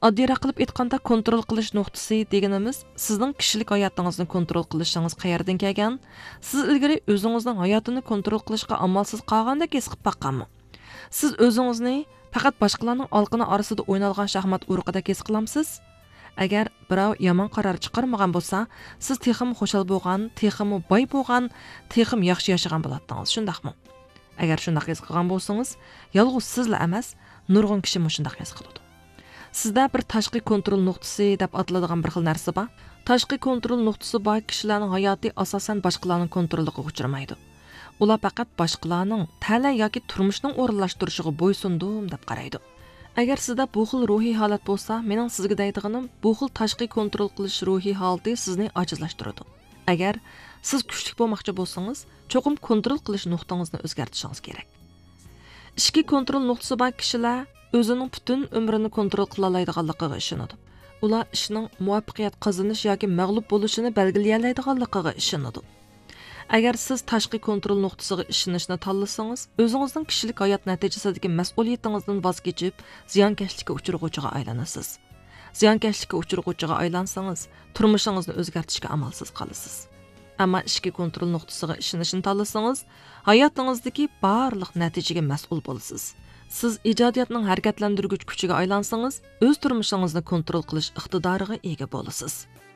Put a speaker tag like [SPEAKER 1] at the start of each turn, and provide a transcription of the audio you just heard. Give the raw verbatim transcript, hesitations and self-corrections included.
[SPEAKER 1] Oddiyroq qilib aytganda, kontrol qilish nuqtasi deganimiz sizning kishilik hayotingizni kontrol qilishingiz qayerdan kelgan? Siz ilgari o'zingizning hayotini kontrol qilishga amalsiz qolgandek his qilib baqqanmi? Siz o'zingizni faqat boshqalarning olqini orasida o'ynalgan shaxmat urug'idek his qilamsiz? Agar birov yomon qaror chiqarmagan bo'lsa, siz texim xushal bo'lgan, texim boy bo'lgan, texim yaxshi yashagan bo'lardingiz, shundaqmi? Agar shundaq his qilgan bo'lsangiz, yolg'iz sizlar emas, nurg'un kishi shundaq his qiladi. Sizda bir tashqi kontrol nuqtasi deb ataladigan bir xil narsa bor. Tashqi kontrol nuqtasi bor kishilarning hayoti asosan boshqalarning kontroliga uchramaydi. Ular faqat boshqalarning ta'lim yoki turmushning o'rinlashtirishiga bo'ysundim deb qaraydi. Agar sizda bu xil ruhiy holat bo'lsa, mening sizga deydiganim, bu xil tashqi kontrol qilish ruhiy holati sizni ojizlashtiradi. Agar siz kuchli bo'lmoqchi bo'lsangiz, cho'qim kontrol qilish nuqtangizni o'zgartirishingiz kerak. Ichki kontrol nuqtasi bor kishilar o'zining butun umrini kontrol qila oladiganligiga ishonadi. Ular ishning muvaffaqiyat qozonish yoki mag'lub bo'lishini belgilay oladiganligiga ishonadi. Agar siz tashqi kontrol nuqtasiga ishonishni tanlasangiz, o'zingizning kishilik hayot natijasidagi mas'uliyatingizdan voz kechib, ziyonkashlikka uchrag'uvchiga aylanasiz. Ziyonkashlikka uchrag'uvchiga aylansangiz, turmushingizni o'zgartirishga amalsiz qolasiz. Ammo ichki kontrol nuqtasiga ishonishni tanlasangiz, hayotingizdagi barliq natijaga mas'ul bo'lasiz. Siz ijodiyatning harakatlantirgich kuchiga aylansangiz, o'z turmushingizni kontrol qilish iqtidoriga ega bo'lasiz.